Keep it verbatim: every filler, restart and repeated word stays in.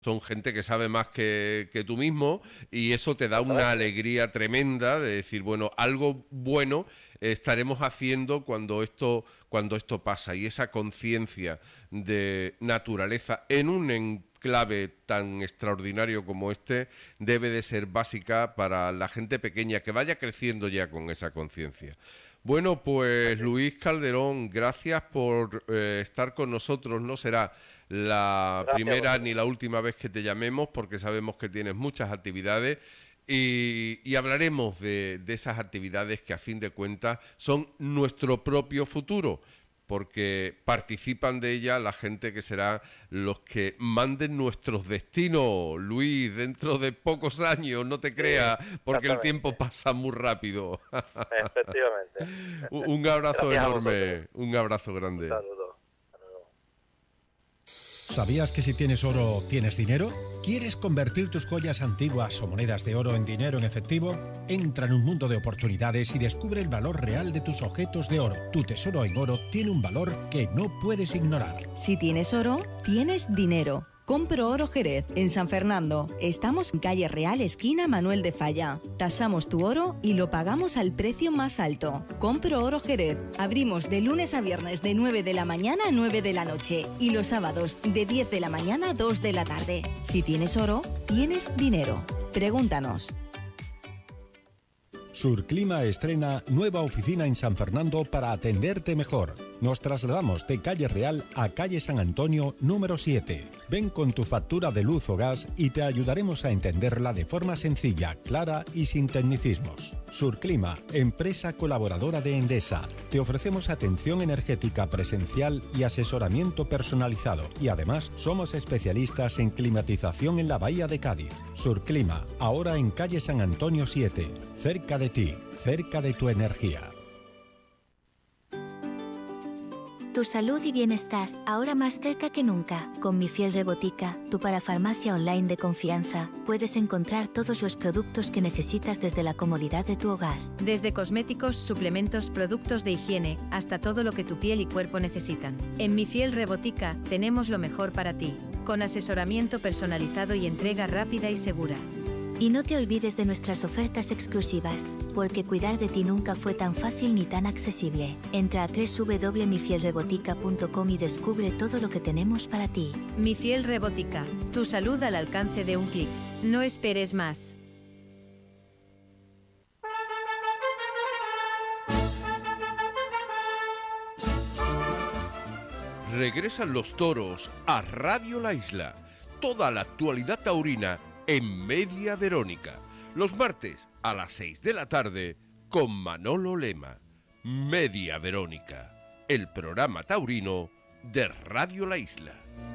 son gente que sabe más que, que tú mismo y eso te da una alegría tremenda de decir, bueno, algo bueno estaremos haciendo cuando esto, cuando esto pasa. Y esa conciencia de naturaleza en un enclave tan extraordinario como este debe de ser básica para la gente pequeña que vaya creciendo ya con esa conciencia. Bueno, pues Luis Calderón, gracias por eh, estar con nosotros. No será la Gracias, primera vosotros. ni la última vez que te llamemos porque sabemos que tienes muchas actividades y, y hablaremos de, de esas actividades que a fin de cuentas son nuestro propio futuro, porque participan de ella la gente que será los que manden nuestros destinos, Luis, dentro de pocos años, no te Sí, creas, porque el tiempo exactamente. pasa muy rápido. Efectivamente. Un abrazo Gracias a vosotros. enorme, un abrazo Un grande. saludo. Hasta luego. ¿Sabías que si tienes oro, tienes dinero? ¿Quieres convertir tus joyas antiguas o monedas de oro en dinero en efectivo? Entra en un mundo de oportunidades y descubre el valor real de tus objetos de oro. Tu tesoro en oro tiene un valor que no puedes ignorar. Si tienes oro, tienes dinero. Compro Oro Jerez, en San Fernando. Estamos en calle Real, esquina Manuel de Falla. Tasamos tu oro y lo pagamos al precio más alto. Compro Oro Jerez. Abrimos de lunes a viernes de nueve de la mañana a nueve de la noche y los sábados de diez de la mañana a dos de la tarde. Si tienes oro, tienes dinero. Pregúntanos. Surclima estrena nueva oficina en San Fernando para atenderte mejor. Nos trasladamos de calle Real a calle San Antonio número siete. Ven con tu factura de luz o gas y te ayudaremos a entenderla de forma sencilla, clara y sin tecnicismos. Surclima, empresa colaboradora de Endesa. Te ofrecemos atención energética presencial y asesoramiento personalizado. Y además somos especialistas en climatización en la Bahía de Cádiz. Surclima, ahora en calle San Antonio siete. Cerca de ti, cerca de tu energía. Tu salud y bienestar, ahora más cerca que nunca. Con Mi Fiel Rebotica, tu parafarmacia online de confianza, puedes encontrar todos los productos que necesitas desde la comodidad de tu hogar. Desde cosméticos, suplementos, productos de higiene, hasta todo lo que tu piel y cuerpo necesitan. En Mi Fiel Rebotica, tenemos lo mejor para ti, con asesoramiento personalizado y entrega rápida y segura. Y no te olvides de nuestras ofertas exclusivas, porque cuidar de ti nunca fue tan fácil ni tan accesible. Entra a doble u doble u doble u punto mi fiel rebotica punto com y descubre todo lo que tenemos para ti. Mi Fiel Rebotica, tu salud al alcance de un clic. No esperes más. Regresan los toros a Radio La Isla. Toda la actualidad taurina en Media Verónica. Los martes a las seis de la tarde con Manolo Lema. Media Verónica, el programa taurino de Radio La Isla.